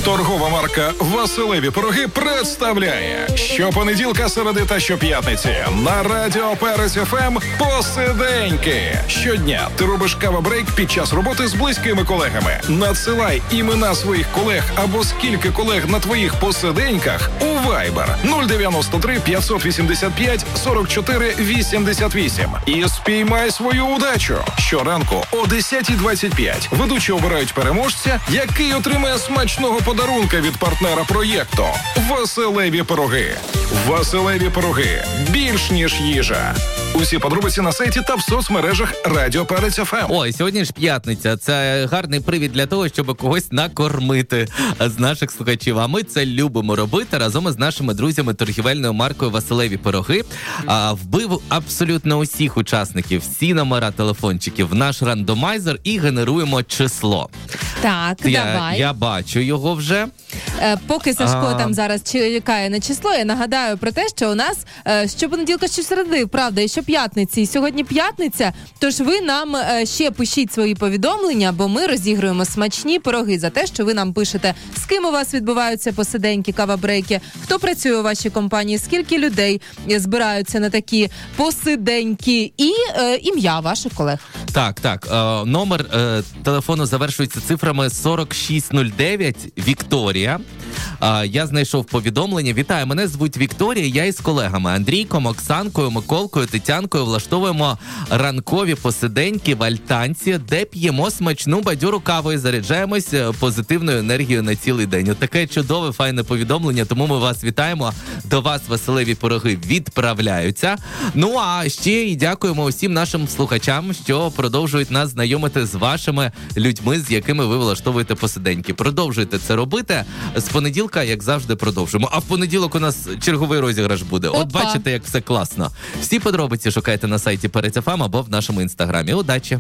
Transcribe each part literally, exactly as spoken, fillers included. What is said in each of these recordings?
Торгова марка «Василеві пироги» представляє щопонеділка, середи та щоп'ятниці на Радіо Перець еф ем «Посиденьки». Щодня ти робиш кава-брейк під час роботи з близькими колегами. Надсилай імена своїх колег або скільки колег на твоїх посиденьках у Viber нуль дев'яносто три п'ятсот вісімдесят п'ять сорок чотири вісімдесят вісім і спіймай свою удачу. Щоранку о десята двадцять п'ять ведучі обирають переможця, який отримає смачного подарунка від партнера проєкту «Василеві пироги». «Василеві пироги» – більш ніж їжа. Усі подробиці на сайті та в соцмережах Радіо Перець еф ем. Ой, сьогодні ж п'ятниця. Це гарний привід для того, щоб когось накормити з наших слухачів. А ми це любимо робити разом із нашими друзями торгівельною маркою «Василеві пироги». А, вбив абсолютно усіх учасників, всі номера телефончиків в наш рандомайзер і генеруємо число. Так, я, давай. Я бачу його вже. Е, поки Сашко А... там зараз чекає на число, я нагадаю про те, що у нас е, щопонеділка, щосереди, правда, і щоп'ятниці. І сьогодні п'ятниця, тож ви нам е, ще пишіть свої повідомлення, бо ми розігруємо смачні пироги за те, що ви нам пишете, з ким у вас відбуваються посиденьки, кава-брейки, хто працює у вашій компанії, скільки людей збираються на такі посиденьки і е, ім'я ваших колег. Так, так. Е, номер е, телефону завершується цифрами сорок шість нуль дев'ять. Вікторія. Е, я знайшов повідомлення. Вітаю, мене звуть Вікторія. Я із колегами Андрійком, Оксанкою, Миколкою, Тетянкою влаштовуємо ранкові посиденьки в альтанці, де п'ємо смачну бадьору каву і заряджаємось позитивною енергією на цілий день. От таке чудове, файне повідомлення, тому ми вас вітаємо. До вас Василеві пироги відправляються. Ну, а ще і дякуємо усім нашим слухачам, що продовжують нас знайомити з вашими людьми, з якими ви влаштовуєте посиденьки. Продовжуйте це робити. З понеділка, як завжди, продовжуємо. А в понеділок у нас черговий розіграш буде. От Опа. бачите, як все класно. Всі подробиці шукайте на сайті Перець еф ем або в нашому інстаграмі. Удачі!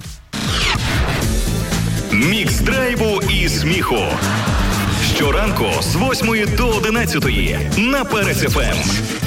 Мікс драйву і сміху. Щоранку з восьмої до одинадцятої на Перець еф ем.